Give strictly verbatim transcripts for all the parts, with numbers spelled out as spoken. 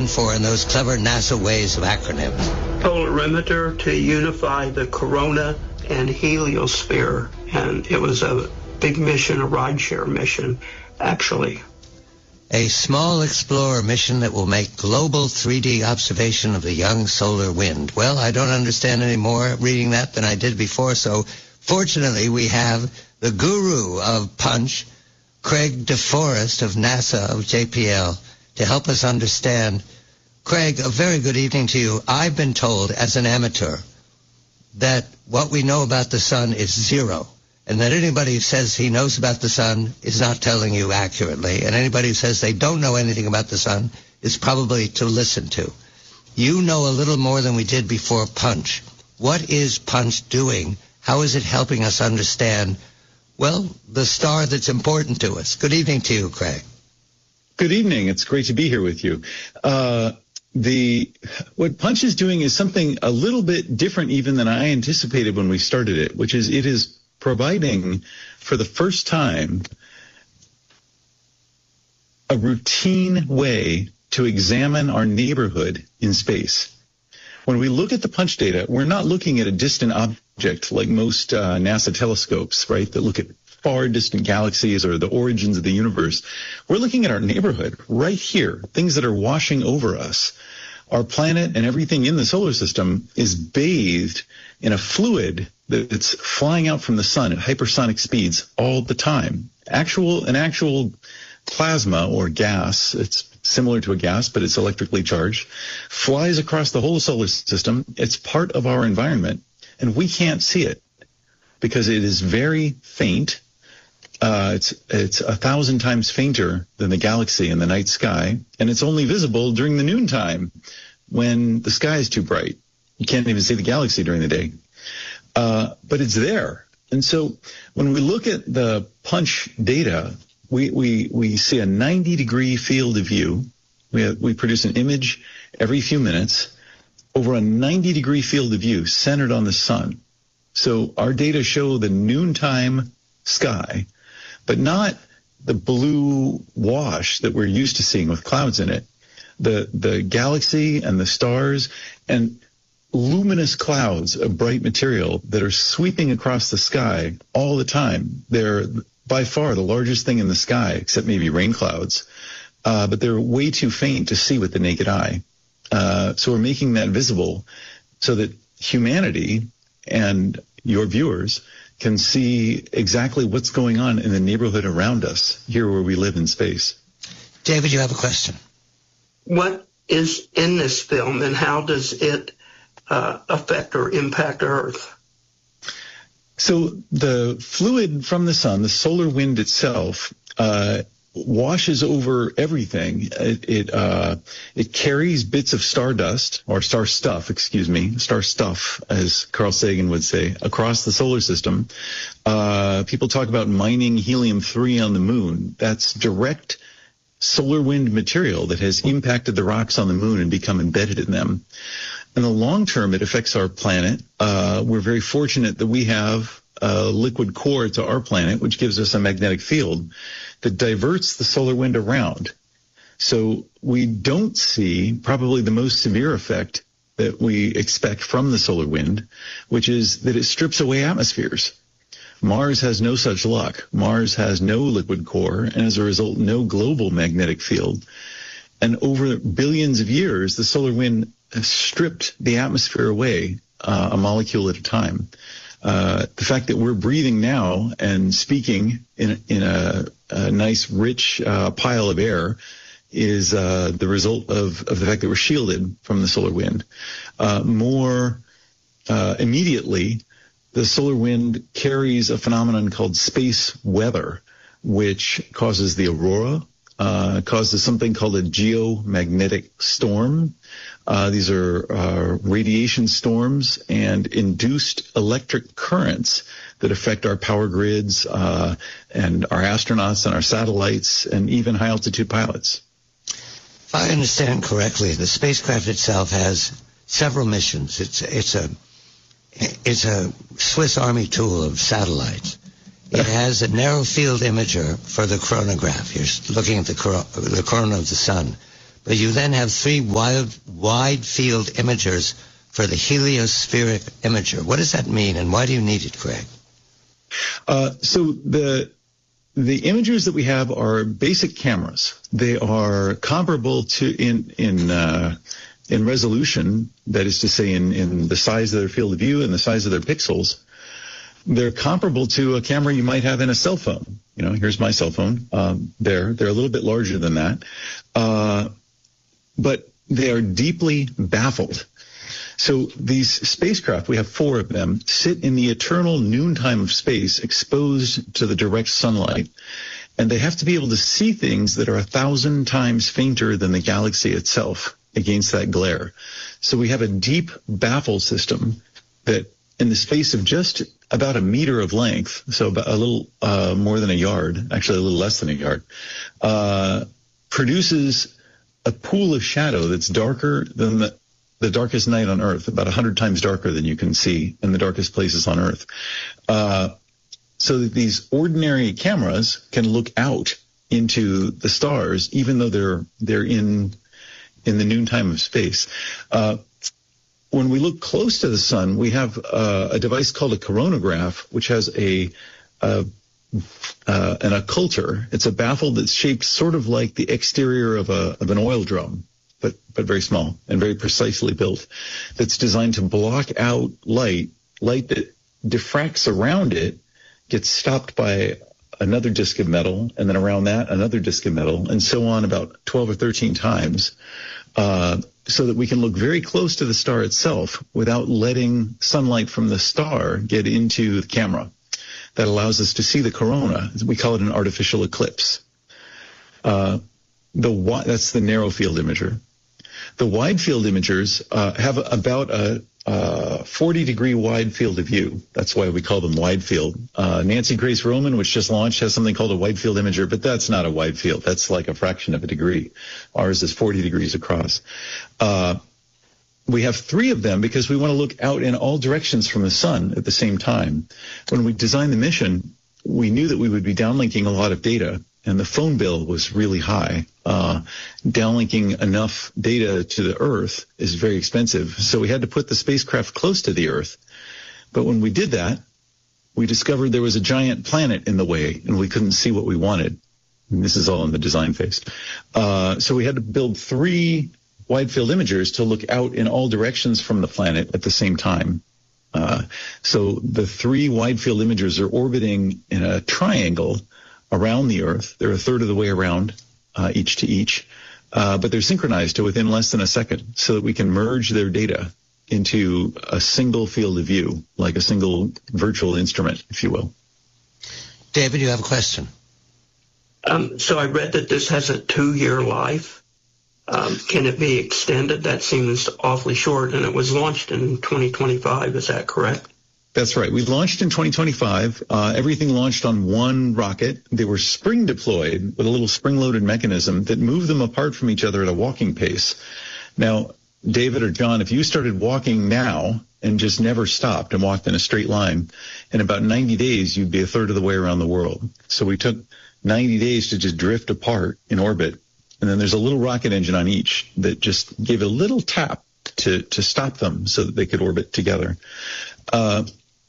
stand for in those clever NASA ways of acronyms? Polarimeter to unify the corona and heliosphere. And it was a big mission, a rideshare mission, actually. A small explorer mission that will make global three D observation of the young solar wind. Well, I don't understand any more reading that than I did before, so fortunately we have the guru of Punch, Craig DeForest of NASA of J P L, to help us understand. Craig, a very good evening to you. I've been told as an amateur that what we know about the sun is zero, and that anybody who says he knows about the sun is not telling you accurately, and anybody who says they don't know anything about the sun is probably to listen to. You know a little more than we did before Punch. What is Punch doing? How is it helping us understand, well, the star that's important to us? Good evening to you, Craig. Good evening. It's great to be here with you. Uh, the what Punch is doing is something a little bit different even than I anticipated when we started it, which is it is providing for the first time a routine way to examine our neighborhood in space. When we look at the Punch data, we're not looking at a distant object like most uh, NASA telescopes, right, that look at far distant galaxies or the origins of the universe. We're looking at our neighborhood right here, things that are washing over us. Our planet and everything in the solar system is bathed in a fluid that's flying out from the sun at hypersonic speeds all the time. Actual, an actual plasma or gas, it's similar to a gas, but it's electrically charged, flies across the whole solar system. It's part of our environment, and we can't see it because it is very faint. Uh, it's it's a thousand times fainter than the galaxy in the night sky, and it's only visible during the noontime when the sky is too bright. You can't even see the galaxy during the day. Uh, but it's there. And so when we look at the Punch data, we, we, we see a ninety degree field of view. We, have, we produce an image every few minutes over a ninety degree field of view centered on the sun. So our data show the noontime sky, but not the blue wash that we're used to seeing with clouds in it. The, the galaxy and the stars and luminous clouds of bright material that are sweeping across the sky all the time. They're by far the largest thing in the sky, except maybe rain clouds, uh, but they're way too faint to see with the naked eye. Uh, so we're making that visible so that humanity and your viewers can see exactly what's going on in the neighborhood around us here where we live in space. David, you have a question. What is in this film, and how does it uh, affect or impact Earth? So the fluid from the sun, the solar wind itself, uh, washes over everything. It it, uh, it carries bits of stardust, or star stuff, excuse me, star stuff, as Carl Sagan would say, across the solar system. Uh, people talk about mining helium three on the moon. That's direct solar wind material that has impacted the rocks on the moon and become embedded in them. In the long term, it affects our planet. Uh, we're very fortunate that we have a liquid core to our planet, which gives us a magnetic field that diverts the solar wind around. So we don't see probably the most severe effect that we expect from the solar wind, which is that it strips away atmospheres. Mars has no such luck. Mars has no liquid core, and as a result, no global magnetic field. And over billions of years, the solar wind has stripped the atmosphere away, uh, a molecule at a time. Uh, the fact that we're breathing now and speaking in, in a, a nice, rich uh, pile of air is uh, the result of, of the fact that we're shielded from the solar wind. Uh, more uh, immediately, the solar wind carries a phenomenon called space weather, which causes the aurora, uh, causes something called a geomagnetic storm. Uh, these are uh, radiation storms and induced electric currents that affect our power grids uh, and our astronauts and our satellites and even high-altitude pilots. If I understand correctly, the spacecraft itself has several missions. It's it's a it's a Swiss Army tool of satellites. It has a narrow field imager for the coronagraph. You're looking at the cor- the corona of the sun. but you then have three wide, wide field imagers for the heliospheric imager. What does that mean, and why do you need it, Craig? Uh, so the the imagers that we have are basic cameras. They are comparable to in in uh, in resolution, that is to say, in in the size of their field of view and the size of their pixels. They're comparable to a camera you might have in a cell phone. You know, here's my cell phone. Um, there, they're a little bit larger than that, uh, but they are deeply baffled. So these spacecraft, we have four of them, sit in the eternal noontime of space, exposed to the direct sunlight, and they have to be able to see things that are a thousand times fainter than the galaxy itself against that glare. So we have a deep baffle system that, in the space of just about a meter of length, so about a little uh, more than a yard, actually a little less than a yard, uh, produces a pool of shadow that's darker than the, the darkest night on Earth, about one hundred times darker than you can see in the darkest places on Earth. Uh, so that these ordinary cameras can look out into the stars, even though they're they're in in the noontime of space. Uh, When we look close to the sun, we have uh, a device called a coronagraph, which has a uh, uh, an occulter. It's a baffle that's shaped sort of like the exterior of a of an oil drum, but but very small and very precisely built. That's designed to block out light, light that diffracts around it, gets stopped by another disk of metal, and then around that another disk of metal, and so on about twelve or thirteen times. Uh, so that we can look very close to the star itself without letting sunlight from the star get into the camera. That allows us to see the corona. We call it an artificial eclipse. Uh, the that's the narrow field imager. The wide field imagers uh, have about a, a forty degree wide field of view. That's why we call them wide field. Uh, Nancy Grace Roman, which just launched, has something called a wide field imager, but that's not a wide field. That's like a fraction of a degree. Ours is forty degrees across. Uh, we have three of them because we want to look out in all directions from the sun at the same time. When we designed the mission, we knew that we would be downlinking a lot of data, and the phone bill was really high. Uh, downlinking enough data to the Earth is very expensive, so we had to put the spacecraft close to the Earth. But when we did that, we discovered there was a giant planet in the way, and we couldn't see what we wanted. And this is all in the design phase. Uh, so we had to build three wide field imagers to look out in all directions from the planet at the same time. Uh, so the three wide field imagers are orbiting in a triangle around the Earth. They're a third of the way around, uh, each to each, uh, but they're synchronized to within less than a second so that we can merge their data into a single field of view, like a single virtual instrument, if you will. David, you have a question. Um, so I read that this has a two-year life. Um, can it be extended? That seems awfully short, and it was launched in twenty twenty-five. Is that correct? That's right. We launched in twenty twenty-five. Uh, everything launched on one rocket. They were spring deployed with a little spring-loaded mechanism that moved them apart from each other at a walking pace. Now, David or John, if you started walking now and just never stopped and walked in a straight line, in about ninety days, you'd be a third of the way around the world. So we took ninety days to just drift apart in orbit. And then there's a little rocket engine on each that just gave a little tap to, to stop them so that they could orbit together. Uh,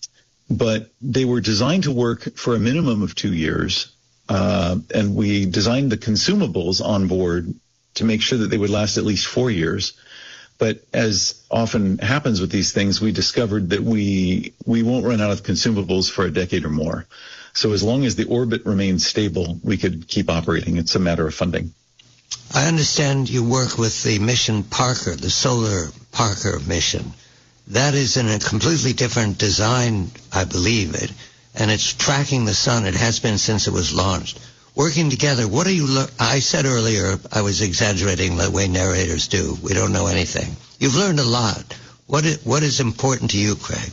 but they were designed to work for a minimum of two years. Uh, and we designed the consumables on board to make sure that they would last at least four years. But as often happens with these things, we discovered that we we won't run out of consumables for a decade or more. So as long as the orbit remains stable, we could keep operating. It's a matter of funding. I understand you work with the mission Parker, the Solar Parker mission. That is in a completely different design, I believe it, and it's tracking the sun. It has been since it was launched. Working together, what are you, le- I said earlier I was exaggerating the way narrators do. We don't know anything. You've learned a lot. What is, what is important to you, Craig?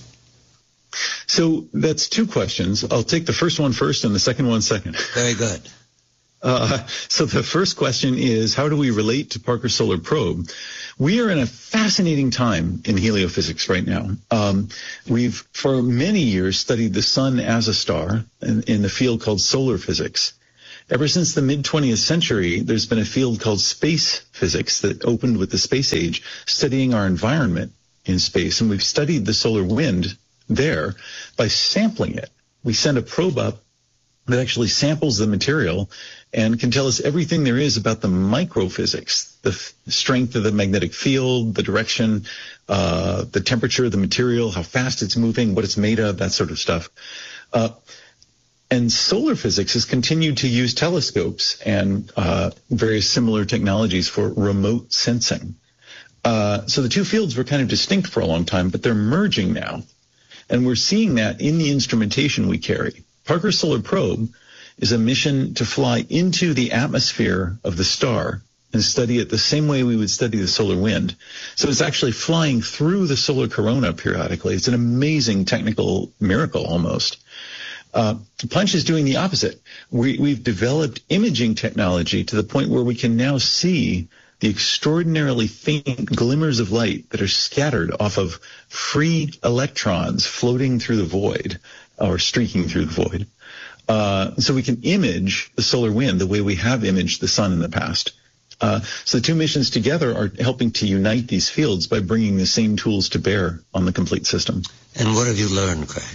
So that's two questions. I'll take the first one first and the second one second. Very good. Uh, so the first question is, how do we relate to Parker Solar Probe? We are in a fascinating time in heliophysics right now. Um, we've, for many years, studied the sun as a star in, in the field called solar physics. Ever since the mid-twentieth century, there's been a field called space physics that opened with the space age, studying our environment in space. And we've studied the solar wind there by sampling it. We send a probe up that actually samples the material and can tell us everything there is about the microphysics, the f- strength of the magnetic field, the direction, uh, the temperature of the material, how fast it's moving, what it's made of, that sort of stuff. Uh, and solar physics has continued to use telescopes and uh, various similar technologies for remote sensing. Uh, so the two fields were kind of distinct for a long time, but they're merging now. And we're seeing that in the instrumentation we carry. Parker Solar Probe is a mission to fly into the atmosphere of the star and study it the same way we would study the solar wind. So it's actually flying through the solar corona periodically. It's an amazing technical miracle almost. Uh, Punch is doing the opposite. We, we've developed imaging technology to the point where we can now see the extraordinarily faint glimmers of light that are scattered off of free electrons floating through the void or streaking through the void. Uh, so we can image the solar wind the way we have imaged the sun in the past. Uh, so the two missions together are helping to unite these fields by bringing the same tools to bear on the complete system. And what have you learned, Craig?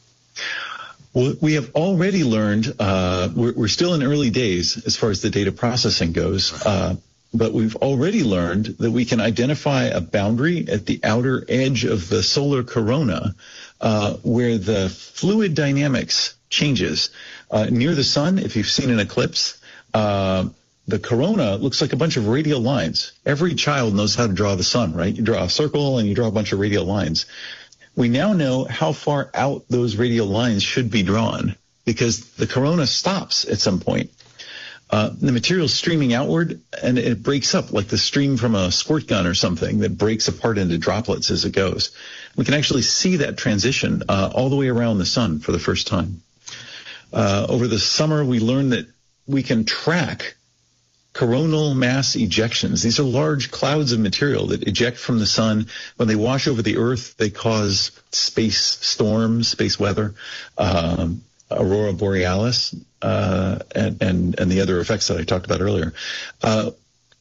Well, we have already learned, uh, we're, we're still in early days as far as the data processing goes, uh, but we've already learned that we can identify a boundary at the outer edge of the solar corona uh, where the fluid dynamics changes. Uh, near the sun, if you've seen an eclipse, uh, the corona looks like a bunch of radial lines. Every child knows how to draw the sun, right? You draw a circle and you draw a bunch of radial lines. We now know how far out those radial lines should be drawn because the corona stops at some point. Uh, the material's streaming outward, and it breaks up like the stream from a squirt gun or something that breaks apart into droplets as it goes. We can actually see that transition uh, all the way around the sun for the first time. Uh, over the summer, we learned that we can track coronal mass ejections. These are large clouds of material that eject from the sun. When they wash over the Earth, they cause space storms, space weather, um, aurora borealis, uh, and, and, and the other effects that I talked about earlier. Uh,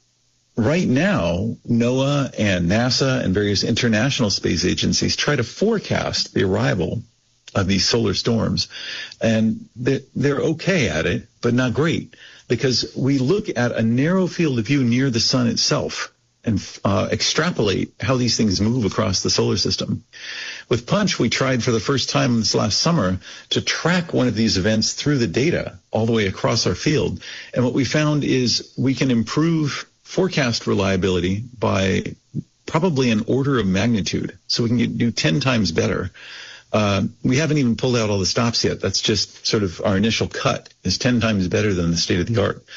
right now, NOAA and NASA and various international space agencies try to forecast the arrival of these solar storms. And they're, they're okay at it, but not great, because we look at a narrow field of view near the sun itself and uh, extrapolate how these things move across the solar system. With Punch, we tried for the first time this last summer to track one of these events through the data all the way across our field. And what we found is we can improve forecast reliability by probably an order of magnitude. So we can get, do ten times better. Uh, we haven't even pulled out all the stops yet. That's just sort of our initial cut is ten times better than the state of the art.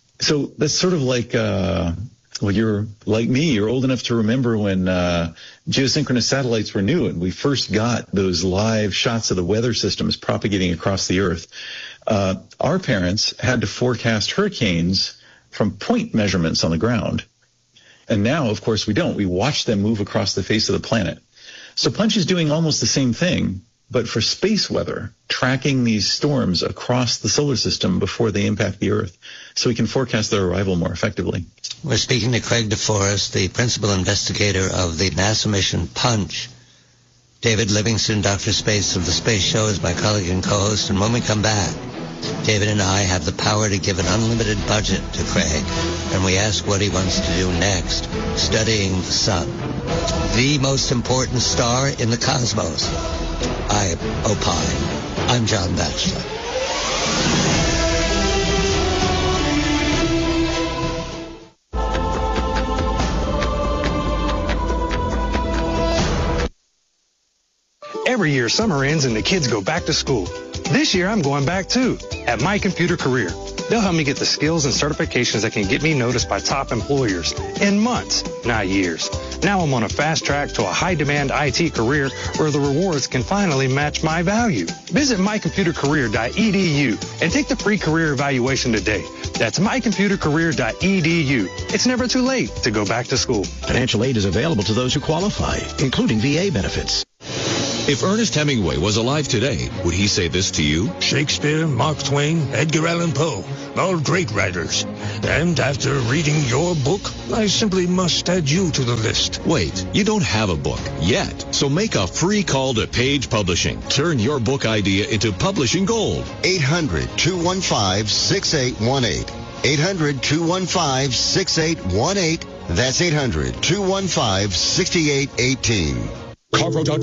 So that's sort of like, uh, well, you're like me, you're old enough to remember when uh, geosynchronous satellites were new and we first got those live shots of the weather systems propagating across the Earth. Uh, our parents had to forecast hurricanes from point measurements on the ground. And now, of course, we don't. We watch them move across the face of the planet. So Punch is doing almost the same thing, but for space weather, tracking these storms across the solar system before they impact the Earth, so we can forecast their arrival more effectively. We're speaking to Craig DeForest, the principal investigator of the NASA mission Punch. David Livingston, Doctor Space of the Space Show, is my colleague and co-host, and when we come back, David and I have the power to give an unlimited budget to Craig, and we ask what he wants to do next, studying the sun, the most important star in the cosmos. I opine. I'm John Batchelor. Every year, summer ends and the kids go back to school. This year, I'm going back too, at My Computer Career. They'll help me get the skills and certifications that can get me noticed by top employers in months, not years. Now I'm on a fast track to a high-demand I T career where the rewards can finally match my value. Visit my computer career dot e d u and take the free career evaluation today. That's my computer career dot e d u. It's never too late to go back to school. Financial aid is available to those who qualify, including V A benefits. If Ernest Hemingway was alive today, would he say this to you? Shakespeare, Mark Twain, Edgar Allan Poe. all great writers. And after reading your book, I simply must add you to the list. Wait, you don't have a book yet, so make a free call to Page Publishing. Turn your book idea into publishing gold. eight hundred, two one five, six eight one eight. eight hundred, two one five, six eight one eight. That's eight hundred, two one five, six eight one eight. Carpro dot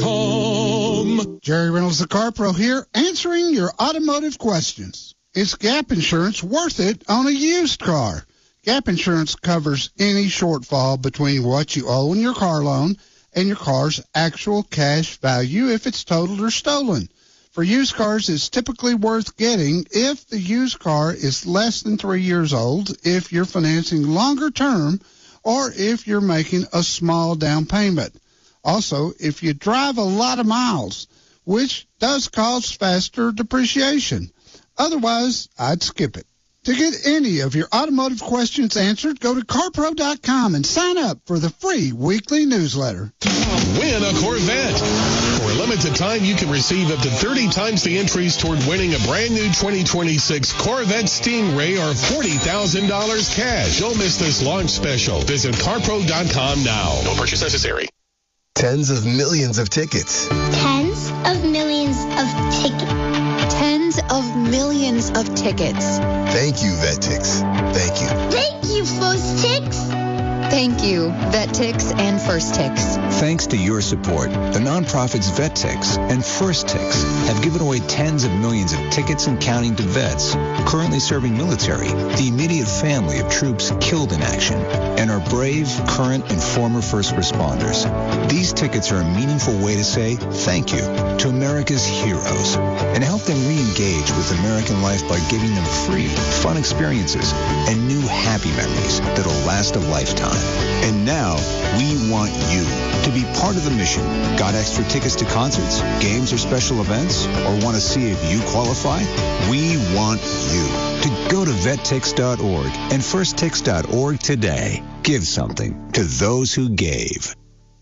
com. Jerry Reynolds, the CarPro here, answering your automotive questions. Is gap insurance worth it on a used car? Gap insurance covers any shortfall between what you owe on your car loan and your car's actual cash value if it's totaled or stolen. For used cars, it's typically worth getting if the used car is less than three years old, if you're financing longer term, or if you're making a small down payment. Also, if you drive a lot of miles, which does cause faster depreciation. Otherwise, I'd skip it. To get any of your automotive questions answered, go to carpro dot com and sign up for the free weekly newsletter. Win a Corvette. For a limited time, you can receive up to thirty times the entries toward winning a brand new twenty twenty-six Corvette Stingray or forty thousand dollars cash. Don't miss this launch special. Visit carpro dot com now. No purchase necessary. Tens of millions of tickets. Tens of millions of tickets. Tens of millions of tickets. Thank you, VetTix. Thank you. Thank you, FirstTix. Thank you, VetTix and FirstTix. Thanks to your support, the nonprofits VetTix and FirstTix have given away tens of millions of tickets and counting to vets currently serving military, the immediate family of troops killed in action, and our brave, current, and former first responders. These tickets are a meaningful way to say thank you to America's heroes and help them re-engage with American life by giving them free, fun experiences and new happy memories that'll last a lifetime. And now, we want you to be part of the mission. Got extra tickets to concerts, games, or special events? Or want to see if you qualify? We want you to go to vettix dot org and firsttix dot org today. Give something to those who gave.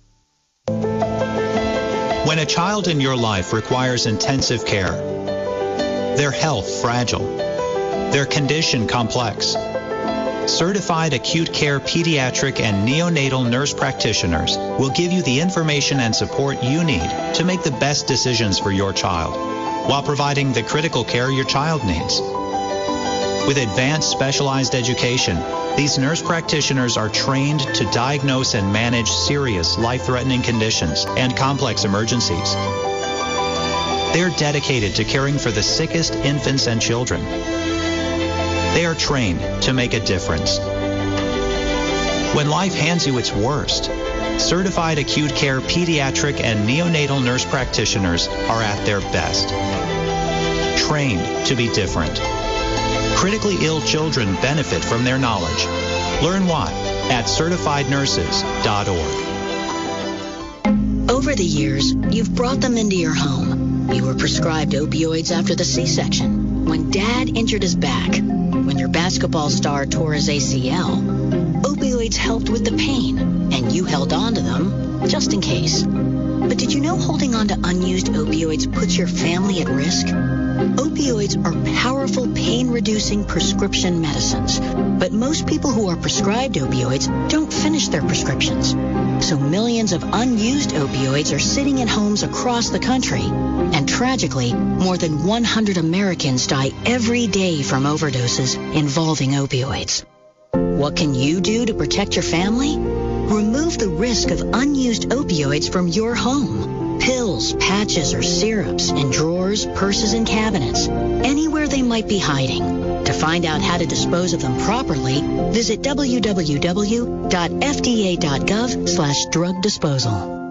When a child in your life requires intensive care, their health fragile, their condition complex, certified acute care pediatric and neonatal nurse practitioners will give you the information and support you need to make the best decisions for your child while providing the critical care your child needs. With advanced specialized education, these nurse practitioners are trained to diagnose and manage serious life-threatening conditions and complex emergencies. They're dedicated to caring for the sickest infants and children. They are trained to make a difference. When life hands you its worst, certified acute care pediatric and neonatal nurse practitioners are at their best. Trained to be different. Critically ill children benefit from their knowledge. Learn why at certified nurses dot org. Over the years, you've brought them into your home. You were prescribed opioids after the C-section, when Dad injured his back, when your basketball star tore his A C L. Opioids helped with the pain, and you held on to them just in case. But did you know holding on to unused opioids puts your family at risk? Opioids are powerful pain-reducing prescription medicines, but most people who are prescribed opioids don't finish their prescriptions. So millions of unused opioids are sitting in homes across the country. And tragically, more than one hundred Americans die every day from overdoses involving opioids. What can you do to protect your family? Remove the risk of unused opioids from your home. Pills, patches, or syrups in drawers, purses, and cabinets, anywhere they might be hiding. To find out how to dispose of them properly, visit w w w dot f d a dot gov slash drug disposal.